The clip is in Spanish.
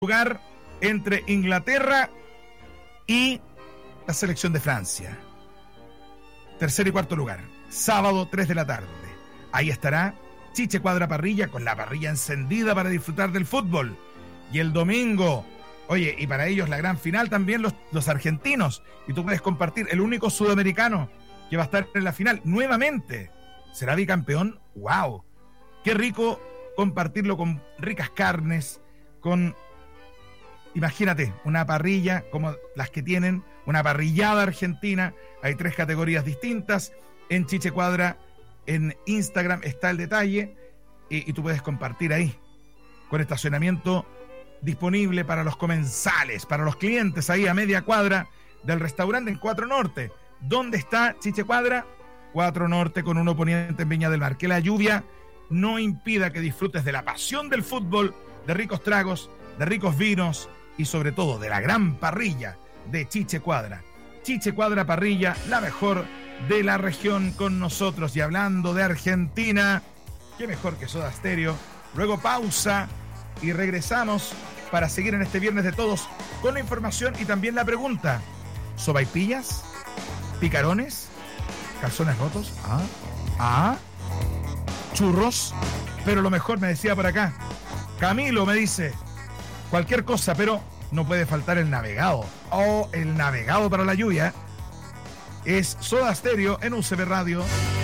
lugar entre Inglaterra y la selección de Francia. Tercer y cuarto lugar, sábado 3 de la tarde. Ahí estará Chiche Cuadra Parrilla con la parrilla encendida para disfrutar del fútbol. Y el domingo, oye, y para ellos la gran final también los argentinos. Y tú puedes compartir el único sudamericano que va a estar en la final nuevamente. ¿Será bicampeón? ¡Wow! Qué rico compartirlo con ricas carnes, con, imagínate, una parrilla como las que tienen, una parrillada argentina. Hay 3 categorías distintas. En Chiche Cuadra, en Instagram está el detalle y tú puedes compartir ahí, con estacionamiento disponible para los comensales, para los clientes, ahí a media cuadra del restaurante en 4 Norte. ¿Dónde está Chiche Cuadra? 4 Norte con 1 Poniente en Viña del Mar. Que la lluvia no impida que disfrutes de la pasión del fútbol, de ricos tragos, de ricos vinos y sobre todo de la gran parrilla de Chiche Cuadra. Chiche Cuadra Parrilla, la mejor de la región con nosotros. Y hablando de Argentina, qué mejor que Soda Stereo. Luego pausa y regresamos para seguir en este Viernes de Todos con la información y también la pregunta. ¿Sopaipillas? ¿Picarones? ¿Calzones rotos? ¿Churros? Pero lo mejor, me decía por acá Camilo, me dice, cualquier cosa, pero no puede faltar el navegado. El navegado para la lluvia. Es Soda Stereo en UCB Radio.